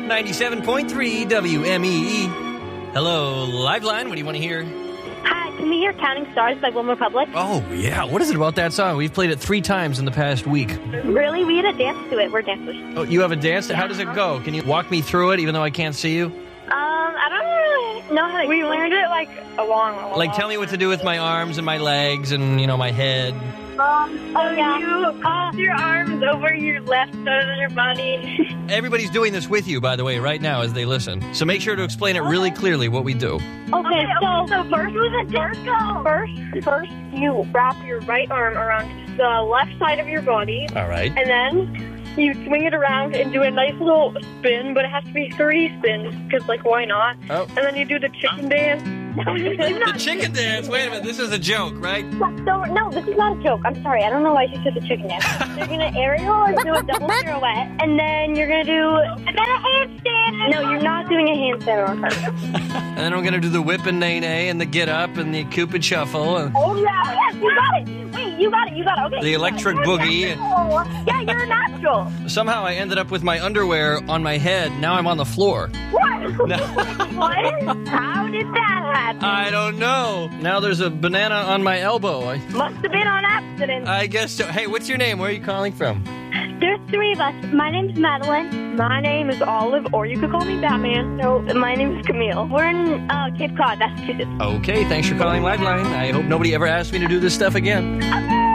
97.3 WMEE. Hello, Liveline. What do you want to hear? Hi, can we hear Counting Stars by One Republic? Oh, yeah. What is it about that song? We've played it 3 times in the past week. Really? We had a dance to it. We're dancers. Oh, you have a dance? How does it go? Can you walk me through it, even though I can't see you? I don't really know how to... We learned it, Like, tell me what to do with my arms and my legs and, my head. You put your arms over your left side of your body. Everybody's doing this with you, by the way, right now as they listen. So make sure to explain it really clearly what we do. Okay, so first you wrap your right arm around the left side of your body. All right. And then you swing it around and do a nice little spin, but it has to be 3 spins, because, why not? Oh. And then you do the chicken dance. The chicken dance? Wait a minute, this is a joke, right? No, this is not a joke. I'm sorry, I don't know why she said the chicken dance. You're going to aerial or do a double pirouette, and then you're going to do... And then a handstand! No, you're not doing a handstand on purpose. And then I'm going to do the whip and nae-nae and the get up and the Cupid shuffle. And Oh, yeah, yes, you got it. Wait, you got it, okay. the electric boogie. Yeah, you're a natural. Somehow I ended up with my underwear on my head. Now I'm on the floor. What? No. What? How did that happen? I don't know. Now there's a banana on my elbow. Must have been on accident. I guess so. Hey, what's your name? Where are you calling from? There's 3 of us. My name's Madeline. My name is Olive, or you could call me Batman. No, my name is Camille. We're in Cape Cod, Massachusetts. Okay, thanks for calling Liveline. I hope nobody ever asks me to do this stuff again. Okay.